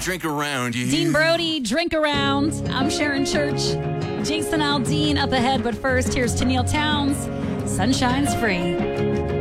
drink around. You Dean Brody, Drink Around. I'm Sharon Church. Jason Aldean up ahead, but first, here's Tennille Townes. Sunshine's Free.